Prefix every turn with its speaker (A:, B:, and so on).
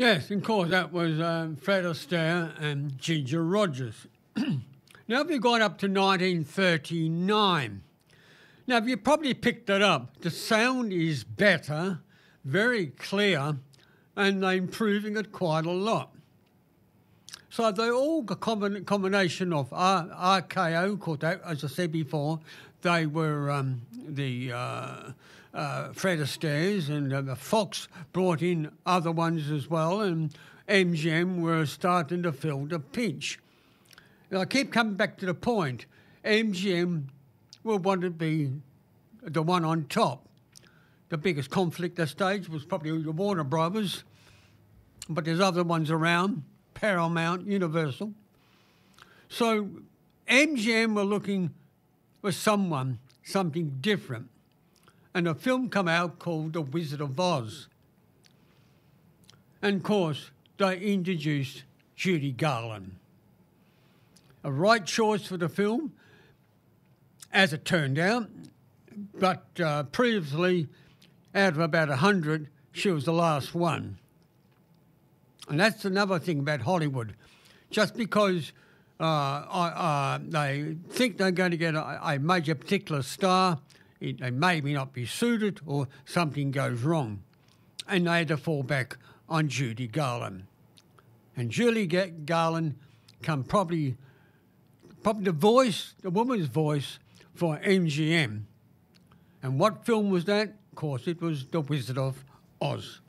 A: Yes, of course, that was Fred Astaire and Ginger Rogers. Now we've gone up to 1939. Now, if you probably picked it up, the sound is better, very clear, and they're improving it quite a lot. So they're all a combination of RKO, called that, as I said before. They were Fred Astaire's, and Fox brought in other ones as well, and MGM were starting to feel the pinch. And I keep coming back to the point. MGM will want to be the one on top. The biggest conflict at that stage was probably the Warner Brothers, but there's other ones around, Paramount, Universal. So MGM were looking for something different. And a film come out called The Wizard of Oz. And of course, they introduced Judy Garland. A right choice for the film, as it turned out, but previously, out of about 100, she was the last one. And that's another thing about Hollywood. Just because they think they're going to get a major particular star, they maybe not be suited or something goes wrong. And they had to fall back on Judy Garland. And Judy Garland come probably the voice, the woman's voice for MGM. And what film was that? Of course, it was The Wizard of Oz.